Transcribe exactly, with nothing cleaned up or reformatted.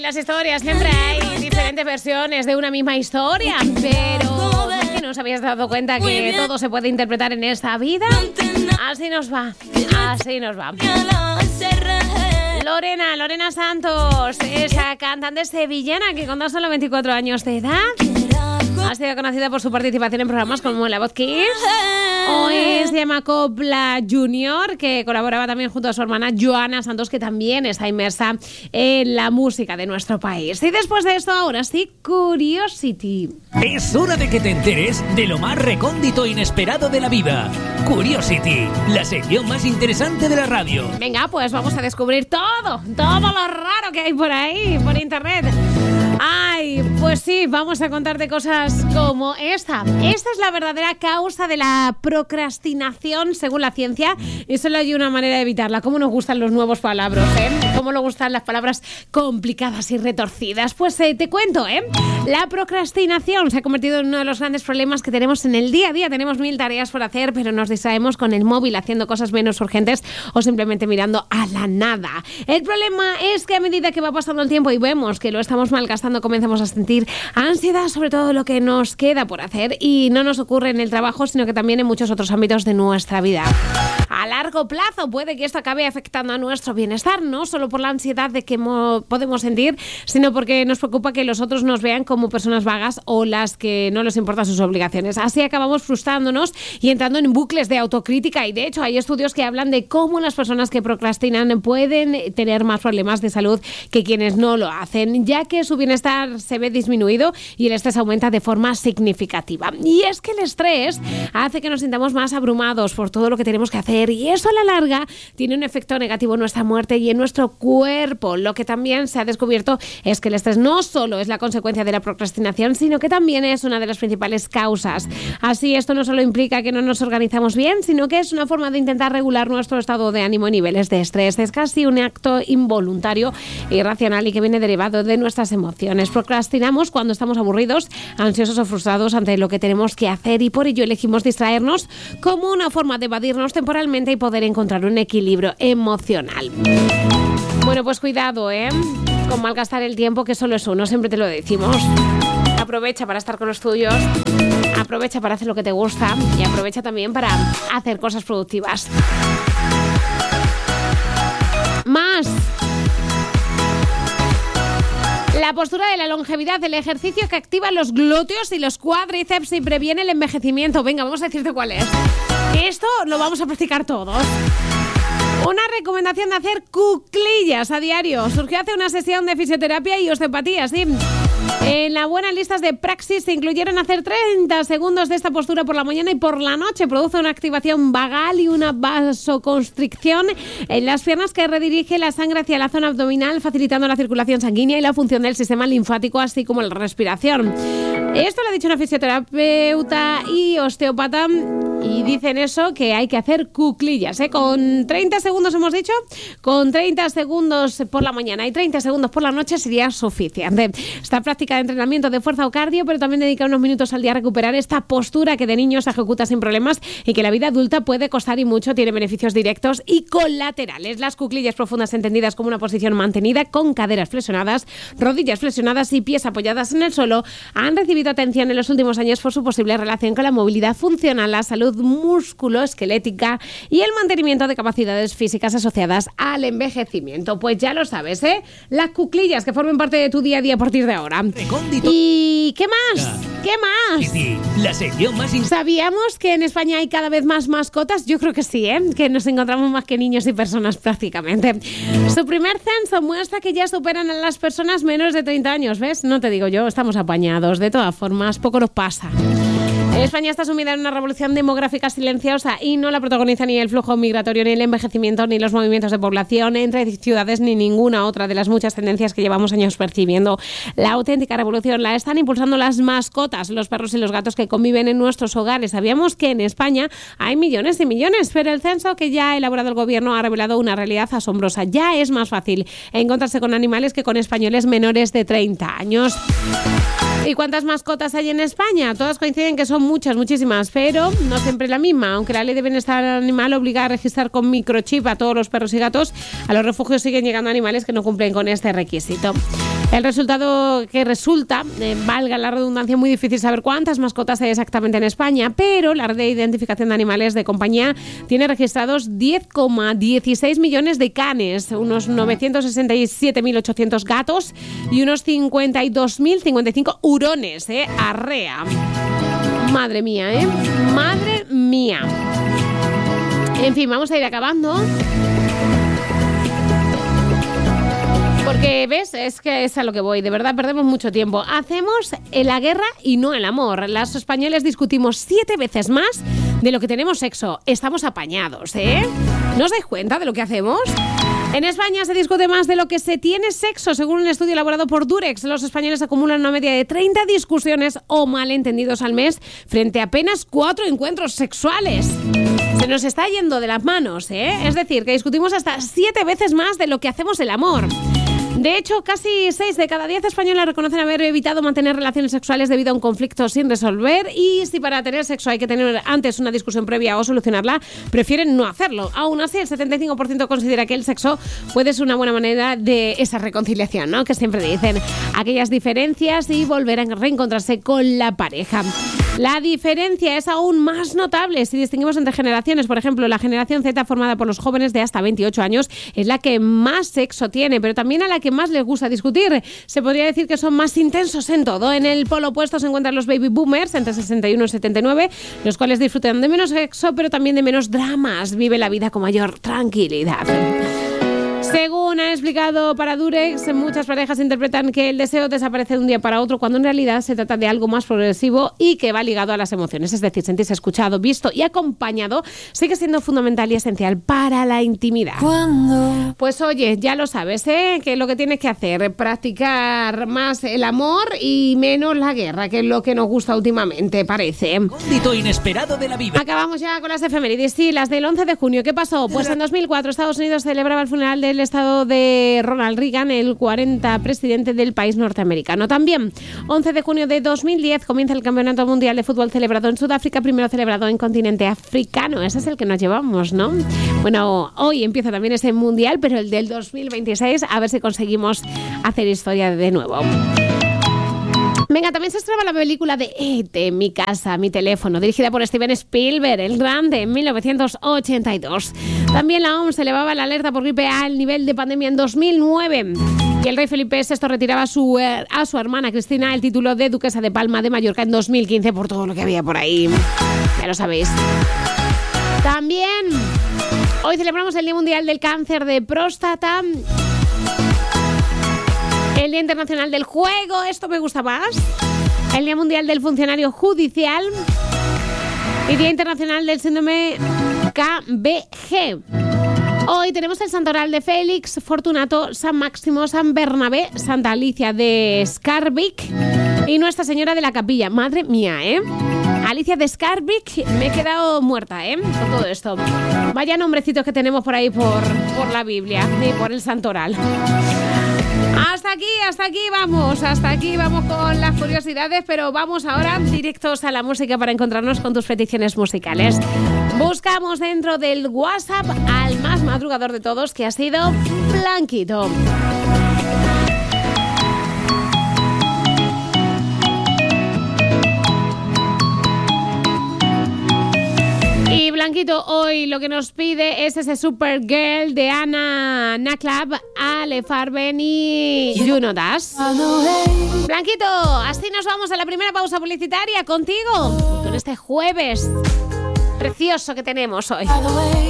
Las historias, siempre hay diferentes versiones de una misma historia, pero ¿es que no os habías dado cuenta que todo se puede interpretar en esta vida? Así nos va, así nos va. Lorena, Lorena Santos, esa cantante sevillana que con tan solo veinticuatro años de edad ha sido conocida por su participación en programas como La Voz Kids. Hoy se llama Copla Junior, que colaboraba también junto a su hermana Joana Santos, que también está inmersa en la música de nuestro país. Y después de esto, ahora sí, Curiosity. Es hora de que te enteres de lo más recóndito e inesperado de la vida. Curiosity, la sección más interesante de la radio. Venga, pues vamos a descubrir todo, todo lo raro que hay por ahí, por internet. Ay, pues sí, vamos a contarte cosas como esta. Esta es la verdadera causa de la procrastinación, según la ciencia, y solo hay una manera de evitarla. ¿Cómo nos gustan los nuevos palabras, eh? ¿Cómo nos gustan las palabras complicadas y retorcidas? Pues eh, te cuento, ¿eh? La procrastinación se ha convertido en uno de los grandes problemas que tenemos en el día a día. Tenemos mil tareas por hacer, pero nos distraemos con el móvil haciendo cosas menos urgentes o simplemente mirando a la nada. El problema es que a medida que va pasando el tiempo y vemos que lo estamos malgastando, comenzamos a sentir ansiedad sobre todo lo que nos queda por hacer, y no nos ocurre en el trabajo, sino que también en muchos otros ámbitos de nuestra vida. A largo plazo puede que esto acabe afectando a nuestro bienestar, no solo por la ansiedad de que mo- podemos sentir, sino porque nos preocupa que los otros nos vean como personas vagas o las que no les importan sus obligaciones. Así acabamos frustrándonos y entrando en bucles de autocrítica, y de hecho hay estudios que hablan de cómo las personas que procrastinan pueden tener más problemas de salud que quienes no lo hacen, ya que su bienestar se ve disminuido y el estrés aumenta de forma significativa. Y es que el estrés hace que nos sintamos más abrumados por todo lo que tenemos que hacer, y eso a la larga tiene un efecto negativo en nuestra muerte y en nuestro cuerpo. Lo que también se ha descubierto es que el estrés no solo es la consecuencia de la procrastinación, sino que también es una de las principales causas. Así, esto no solo implica que no nos organizamos bien, sino que es una forma de intentar regular nuestro estado de ánimo y niveles de estrés. Es casi un acto involuntario, irracional y que viene derivado de nuestras emociones. Procrastinamos cuando estamos aburridos, ansiosos o frustrados ante lo que tenemos que hacer, y por ello elegimos distraernos como una forma de evadirnos temporalmente y poder encontrar un equilibrio emocional. Bueno, pues cuidado, ¿eh? Con malgastar el tiempo, que solo es uno, siempre te lo decimos. Aprovecha para estar con los tuyos, aprovecha para hacer lo que te gusta y aprovecha también para hacer cosas productivas. Más. La postura de la longevidad, el ejercicio que activa los glúteos y los cuádriceps y previene el envejecimiento. Venga, vamos a decirte cuál es. Esto lo vamos a practicar todos. Una recomendación de hacer cuclillas a diario. Surgió hace una sesión de fisioterapia y osteopatía, sí. En la buena lista de praxis se incluyeron hacer treinta segundos de esta postura por la mañana y por la noche. Produce una activación vagal y una vasoconstricción en las piernas que redirige la sangre hacia la zona abdominal, facilitando la circulación sanguínea y la función del sistema linfático, así como la respiración. Esto lo ha dicho una fisioterapeuta y osteópata, y dicen eso, que hay que hacer cuclillas, ¿eh? Con treinta segundos hemos dicho, con treinta segundos por la mañana y treinta segundos por la noche sería suficiente. Esta práctica de entrenamiento de fuerza o cardio, pero también dedicar unos minutos al día a recuperar esta postura que de niños se ejecuta sin problemas y que la vida adulta puede costar y mucho, tiene beneficios directos y colaterales. Las cuclillas profundas, entendidas como una posición mantenida con caderas flexionadas, rodillas flexionadas y pies apoyadas en el suelo, han recibido atención en los últimos años por su posible relación con la movilidad funcional, la salud musculoesquelética y el mantenimiento de capacidades físicas asociadas al envejecimiento. Pues ya lo sabes, ¿eh? Las cuclillas que formen parte de tu día a día a partir de ahora. Recóndito. ¿Y qué más? ¿Qué más? Sí, la sección más... In- ¿Sabíamos que en España hay cada vez más mascotas? Yo creo que sí, ¿eh? Que nos encontramos más que niños y personas prácticamente. Su primer censo muestra que ya superan a las personas menores de treinta años, ¿ves? No te digo yo, estamos apañados. De todas formas, poco nos pasa. España está sumida en una revolución demográfica silenciosa y no la protagoniza ni el flujo migratorio, ni el envejecimiento, ni los movimientos de población entre ciudades, ni ninguna otra de las muchas tendencias que llevamos años percibiendo. La auténtica revolución la están impulsando las mascotas, los perros y los gatos que conviven en nuestros hogares. Sabíamos que en España hay millones y millones, pero el censo que ya ha elaborado el gobierno ha revelado una realidad asombrosa. Ya es más fácil encontrarse con animales que con españoles menores de treinta años. ¿Y cuántas mascotas hay en España? Todas coinciden que son muchas, muchísimas, pero no siempre la misma. Aunque la ley de bienestar animal obliga a registrar con microchip a todos los perros y gatos, a los refugios siguen llegando animales que no cumplen con este requisito. El resultado que resulta, eh, valga la redundancia, muy difícil saber cuántas mascotas hay exactamente en España, pero la red de identificación de animales de compañía tiene registrados diez coma dieciséis millones de canes, unos novecientos sesenta y siete mil ochocientos gatos y unos cincuenta y dos mil cincuenta y cinco hurones, ¿eh? Arrea. Madre mía, ¿eh? Madre mía. En fin, vamos a ir acabando. Porque, ¿ves? Es que es a lo que voy. De verdad, perdemos mucho tiempo. Hacemos la guerra y no el amor. Los españoles discutimos siete veces más de lo que tenemos sexo. Estamos apañados, ¿eh? ¿No os dais cuenta de lo que hacemos? En España se discute más de lo que se tiene sexo. Según un estudio elaborado por Durex, los españoles acumulan una media de treinta discusiones o malentendidos al mes frente a apenas cuatro encuentros sexuales. Se nos está yendo de las manos, ¿eh? Es decir, que discutimos hasta siete veces más de lo que hacemos el amor. De hecho, casi seis de cada diez españoles reconocen haber evitado mantener relaciones sexuales debido a un conflicto sin resolver, y si para tener sexo hay que tener antes una discusión previa o solucionarla, prefieren no hacerlo. Aún así, el setenta y cinco por ciento considera que el sexo puede ser una buena manera de esa reconciliación, ¿no? Que siempre dicen, aquellas diferencias y volver a reencontrarse con la pareja. La diferencia es aún más notable si distinguimos entre generaciones. Por ejemplo, la generación Z, formada por los jóvenes de hasta veintiocho años, es la que más sexo tiene, pero también a la que más les gusta discutir. Se podría decir que son más intensos en todo. En el polo opuesto se encuentran los baby boomers, entre sesenta y uno y setenta y nueve, los cuales disfrutan de menos sexo, pero también de menos dramas. Vive la vida con mayor tranquilidad. Según ha explicado para Durex, muchas parejas interpretan que el deseo desaparece de un día para otro, cuando en realidad se trata de algo más progresivo y que va ligado a las emociones. Es decir, sentirse escuchado, visto y acompañado sigue siendo fundamental y esencial para la intimidad. ¿Cuándo? Pues oye, ya lo sabes, ¿eh? Que lo que tienes que hacer es practicar más el amor y menos la guerra, que es lo que nos gusta últimamente, parece. Cóndito inesperado de la vida. Acabamos ya con las efemérides. Sí, las del once de junio. ¿Qué pasó? Pues en dos mil cuatro Estados Unidos celebraba el funeral del estado de Ronald Reagan, el cuarenta presidente del país norteamericano. También, once de junio de dos mil diez, comienza el Campeonato Mundial de Fútbol celebrado en Sudáfrica, primero celebrado en continente africano. Ese es el que nos llevamos, ¿no? Bueno, hoy empieza también ese Mundial, pero el del dos mil veintiséis, a ver si conseguimos hacer historia de nuevo. Venga, también se estrena la película de E T, Mi casa, mi teléfono, dirigida por Steven Spielberg, el grande, en mil novecientos ochenta y dos. También la O M S elevaba la alerta por gripe A al nivel de pandemia en dos mil nueve. Y el rey Felipe sexto retiraba a su, eh, a su hermana Cristina el título de duquesa de Palma de Mallorca en dos mil quince por todo lo que había por ahí. Ya lo sabéis. También hoy celebramos el Día Mundial del Cáncer de Próstata, el Día Internacional del Juego, esto me gusta más, el Día Mundial del Funcionario Judicial y Día Internacional del Síndrome K B G. Hoy tenemos el santoral de Félix, Fortunato, San Máximo, San Bernabé, Santa Alicia de Scarbeck y Nuestra Señora de la Capilla. Madre mía, ¿eh? Alicia de Scarbeck, me he quedado muerta, ¿eh? Con todo esto. Vaya nombrecitos que tenemos por ahí por, por la Biblia y por el santoral. Hasta aquí, hasta aquí vamos, hasta aquí vamos con las curiosidades, pero vamos ahora directos a la música para encontrarnos con tus peticiones musicales. Buscamos dentro del WhatsApp al más madrugador de todos, que ha sido Blanquito. Y Blanquito hoy lo que nos pide es ese Supergirl de Anna Naklab, Ale Farben y You Know Das. Blanquito, así nos vamos a la primera pausa publicitaria contigo, con este jueves precioso que tenemos hoy.